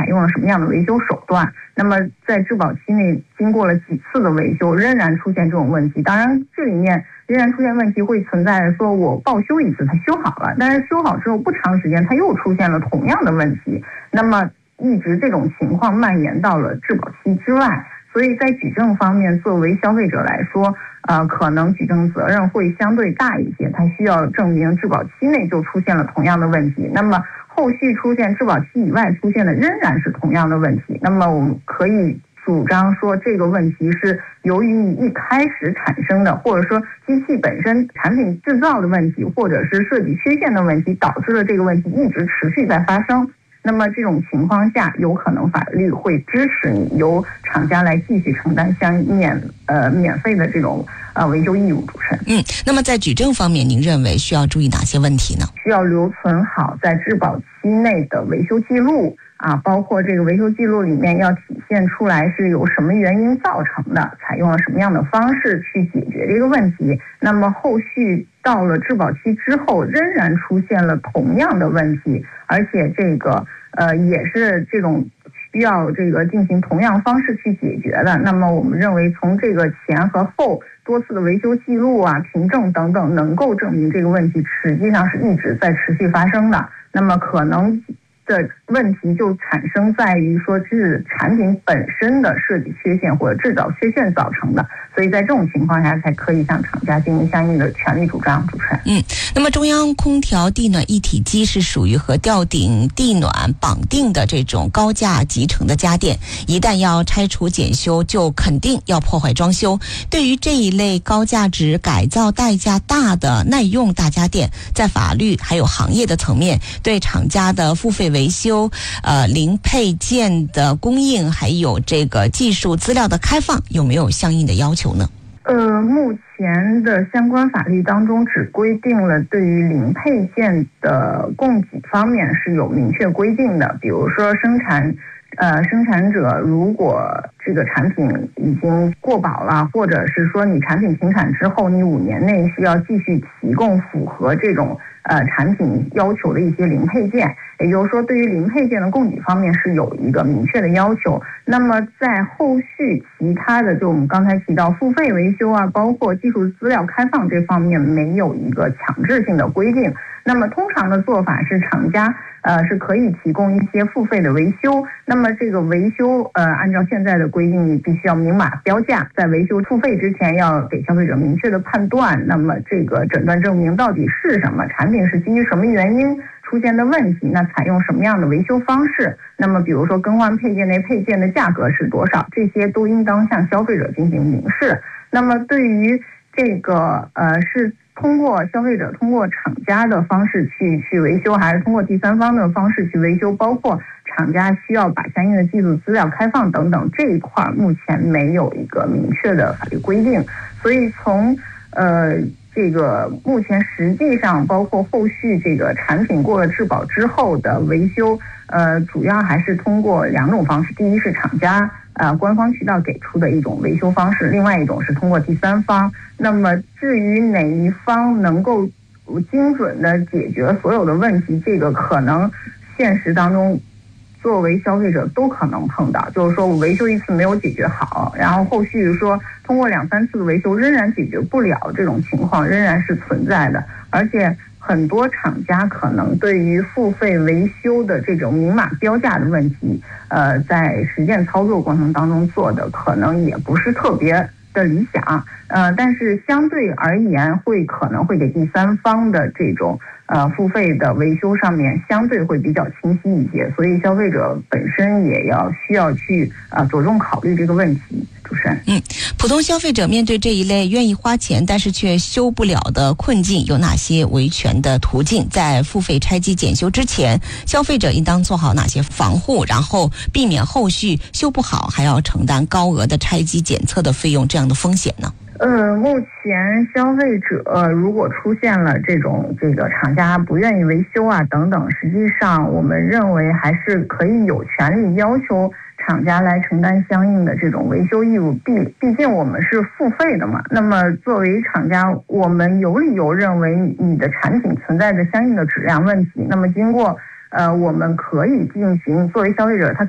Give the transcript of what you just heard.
采用了什么样的维修手段。那么在质保期内经过了几次的维修，仍然出现这种问题。当然这里面仍然出现问题会存在说我报修一次它修好了，但是修好之后不长时间它又出现了同样的问题，那么一直这种情况蔓延到了质保期之外。所以在举证方面，作为消费者来说，可能举证责任会相对大一些，它需要证明质保期内就出现了同样的问题，那么后续出现质保期以外出现的仍然是同样的问题，那么我们可以主张说这个问题是由于你一开始产生的，或者说机器本身产品制造的问题，或者是设计缺陷的问题，导致了这个问题一直持续在发生。那么这种情况下，有可能法律会支持你由厂家来继续承担免费的这种维修义务。主持人， 那么在举证方面，您认为需要注意哪些问题呢？ 需要留存好在质保期内的维修记录包括这个维修记录里面要体现出来是由什么原因造成的，采用了什么样的方式去解决这个问题。那么后续到了质保期之后，仍然出现了同样的问题，而且这个也是这种需要这个进行同样方式去解决的。那么我们认为从这个前和后多次的维修记录凭证等等，能够证明这个问题实际上是一直在持续发生的。那么可能的问题就产生在于说是产品本身的设计缺陷或者制造缺陷造成的，所以在这种情况下才可以向厂家进行相应的权利主张。主持人， 那么中央空调地暖一体机是属于和吊顶地暖绑定的这种高价集成的家电，一旦要拆除检修，就肯定要破坏装修。对于这一类高价值改造代价大的耐用大家电，在法律还有行业的层面，对厂家的付费维修、零配件的供应，还有这个技术资料的开放，有没有相应的要求呢？ 目前的相关法律当中只规定了对于零配件的供给方面是有明确规定的，比如说生产者如果这个产品已经过保了，或者是说你产品停产之后，你5年内需要继续提供符合这种产品要求的一些零配件，也就是说对于零配件的供给方面是有一个明确的要求。那么在后续其他的，就我们刚才提到付费维修包括技术资料开放这方面没有一个强制性的规定。那么通常的做法是厂家是可以提供一些付费的维修，那么这个维修按照现在的规定，你必须要明码标价，在维修付费之前要给消费者明确的判断，那么这个诊断证明到底是什么，产品是基于什么原因出现的问题，那采用什么样的维修方式，那么比如说更换配件内配件的价格是多少，这些都应当向消费者进行明示。那么对于这个是通过消费者通过厂家的方式去维修，还是通过第三方的方式去维修，包括厂家需要把相应的技术资料开放等等，这一块目前没有一个明确的法律规定。所以从这个目前实际上包括后续这个产品过了质保之后的维修，主要还是通过2种方式，第一是厂家官方渠道给出的一种维修方式，另外一种是通过第三方。那么至于哪一方能够精准的解决所有的问题，这个可能现实当中作为消费者都可能碰到，就是说我维修一次没有解决好，然后后续说通过2-3次的维修仍然解决不了，这种情况仍然是存在的。而且很多厂家可能对于付费维修的这种明码标价的问题，在实践操作过程当中做的可能也不是特别的理想，但是相对而言可能会给第三方的这种付费的维修上面相对会比较清晰一些，所以消费者本身也需要去着重考虑这个问题。主持人， 普通消费者面对这一类愿意花钱但是却修不了的困境，有哪些维权的途径？在付费拆机检修之前，消费者应当做好哪些防护，然后避免后续修不好还要承担高额的拆机检测的费用这样的风险呢？ 目前消费者如果出现了这个厂家不愿意维修等等，实际上我们认为还是可以有权利要求厂家来承担相应的这种维修义务，毕竟我们是付费的嘛。那么作为厂家，我们有理由认为你的产品存在着相应的质量问题，那么经过我们可以进行，作为消费者他